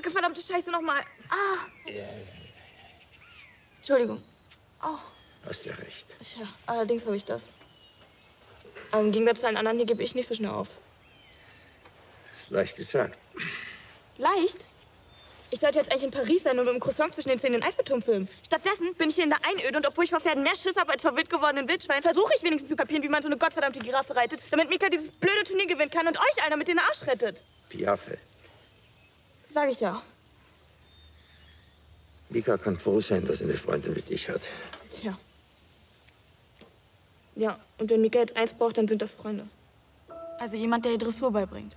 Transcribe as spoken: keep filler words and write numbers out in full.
Kacke, verdammte Scheiße, nochmal. Ah. Ja. Entschuldigung. Oh. Hast ja recht. Tja, allerdings habe ich das. Aber im Gegensatz zu allen anderen hier gebe ich nicht so schnell auf. Das ist leicht gesagt. Leicht? Ich sollte jetzt eigentlich in Paris sein und mit dem Croissant zwischen den Zähnen den Eiffelturm filmen. Stattdessen bin ich hier in der Einöde und obwohl ich vor Pferden mehr Schiss habe als vor wild gewordenen Wildschweinen, versuche ich wenigstens zu kapieren, wie man so eine gottverdammte Giraffe reitet, damit Mika dieses blöde Turnier gewinnen kann und euch einer mit den Arsch rettet. Piaffe. Sag ich ja. Mika kann froh sein, dass er eine Freundin wie dich hat. Tja. Ja, und wenn Mika jetzt eins braucht, dann sind das Freunde. Also jemand, der ihr Dressur beibringt.